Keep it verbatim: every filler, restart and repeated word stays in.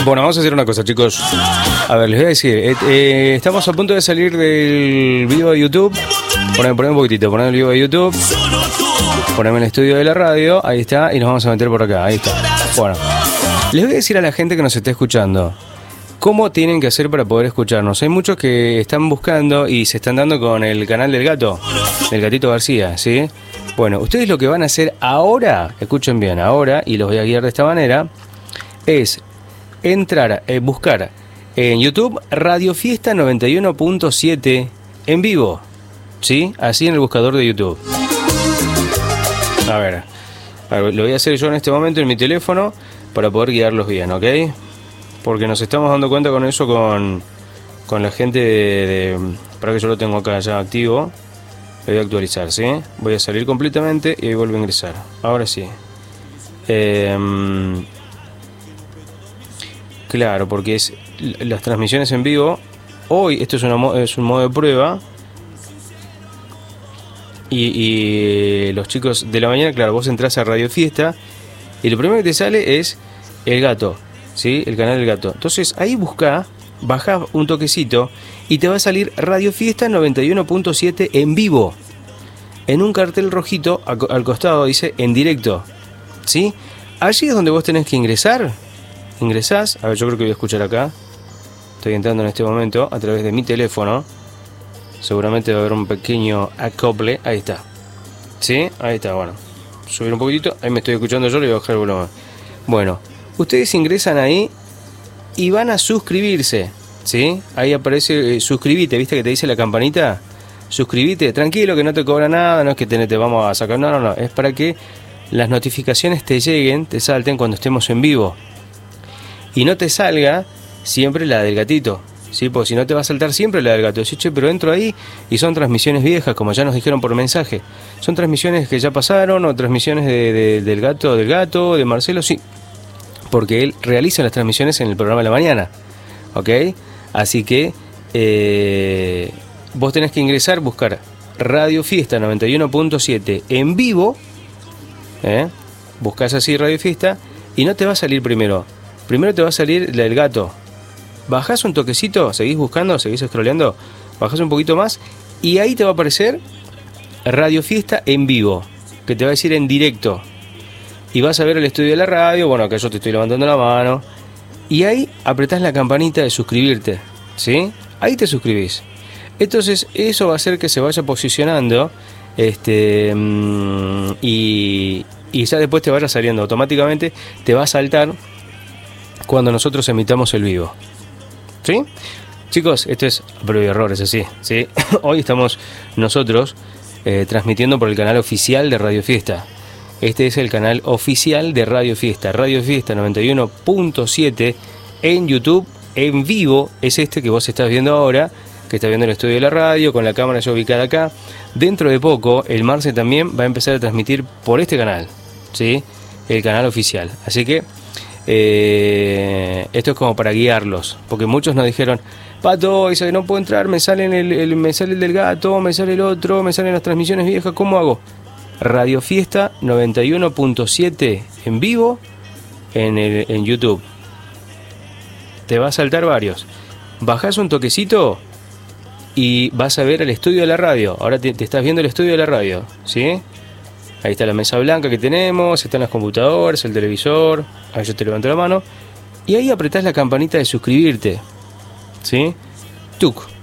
Bueno, vamos a hacer una cosa, chicos. A ver, les voy a decir, eh, eh, estamos a punto de salir del video de YouTube. Poneme, poneme un poquitito, poneme el video de YouTube. Poneme el estudio de la radio, ahí está, y nos vamos a meter por acá, ahí está. Bueno, les voy a decir a la gente que nos está escuchando cómo tienen que hacer para poder escucharnos. Hay muchos que están buscando y se están dando con el canal del gato, del gatito García, ¿sí? Bueno, ustedes lo que van a hacer ahora, escuchen bien, ahora, y los voy a guiar de esta manera, es entrar, eh, buscar en YouTube Radio Fiesta noventa y uno punto siete en vivo, ¿sí? Así en el buscador de YouTube. A ver, a ver, lo voy a hacer yo en este momento en mi teléfono para poder guiarlos bien, ¿ok? Porque nos estamos dando cuenta con eso con, con la gente de, de... Para que yo lo tengo acá ya activo. Lo voy a actualizar, ¿sí? Voy a salir completamente y vuelvo a ingresar. Ahora sí. Eh, claro, porque es las transmisiones en vivo. Hoy, esto es, una, es un modo de prueba. Y, y los chicos de la mañana, claro, vos entras a Radio Fiesta y lo primero que te sale es El Gato, ¿sí? El canal del Gato. Entonces ahí busca, baja un toquecito y te va a salir Radio Fiesta noventa y uno punto siete en vivo. En un cartel rojito al costado dice en directo, ¿sí? Allí es donde vos tenés que ingresar. Ingresás, a ver, yo creo que voy a escuchar acá. Estoy entrando en este momento a través de mi teléfono. Seguramente va a haber un pequeño acople. Ahí está. ¿Sí? Ahí está, bueno. Subir un poquitito. Ahí me estoy escuchando yo, le voy a bajar el volumen. Bueno, ustedes ingresan ahí y van a suscribirse, ¿sí? Ahí aparece, eh, suscribite, ¿viste que te dice la campanita? Suscribite, tranquilo que no te cobra nada, no es que te, te vamos a sacar, no, no, no. Es para que las notificaciones te lleguen, te salten cuando estemos en vivo. Y no te salga siempre la del gatito. Sí, porque si no te va a saltar siempre la del gato. Sí, che, pero entro ahí y son transmisiones viejas, como ya nos dijeron por mensaje. Son transmisiones que ya pasaron o transmisiones de, de, del gato, del gato, de Marcelo, sí. Porque él realiza las transmisiones en el programa de la mañana. ¿Ok? Así que eh, vos tenés que ingresar, buscar Radio Fiesta noventa y uno punto siete en vivo. ¿eh? Buscás así Radio Fiesta y no te va a salir primero. Primero te va a salir la del gato. Bajás un toquecito, seguís buscando, seguís scrolleando, bajás un poquito más y ahí te va a aparecer Radio Fiesta en vivo, que te va a decir en directo. Y vas a ver el estudio de la radio, bueno, acá yo te estoy levantando la mano. Y ahí apretás la campanita de suscribirte, ¿sí? Ahí te suscribís. Entonces eso va a hacer que se vaya posicionando este y, y ya después te vaya saliendo automáticamente, te va a saltar cuando nosotros emitamos el vivo. ¿Sí? Chicos, esto es prueba y error, es así, ¿sí? Hoy estamos nosotros eh, transmitiendo por el canal oficial de Radio Fiesta. Este es el canal oficial de Radio Fiesta. Radio Fiesta noventa y uno punto siete en YouTube, en vivo, es este que vos estás viendo ahora, que está viendo el estudio de la radio, con la cámara ya ubicada acá. Dentro de poco, el Marce también va a empezar a transmitir por este canal, ¿sí? El canal oficial. Así que Eh, esto es como para guiarlos, porque muchos nos dijeron, Pato, dice, no puedo entrar, me sale el, el, me sale el del gato, me sale el otro, me salen las transmisiones viejas, ¿cómo hago? Radio Fiesta noventa y uno punto siete en vivo en, el, en YouTube. Te va a saltar varios. Bajás un toquecito y vas a ver el estudio de la radio. Ahora te, te estás viendo el estudio de la radio, ¿sí? Ahí está la mesa blanca que tenemos, están las computadoras, el televisor. Ahí yo te levanto la mano. Y ahí apretás la campanita de suscribirte, ¿sí? Tuc.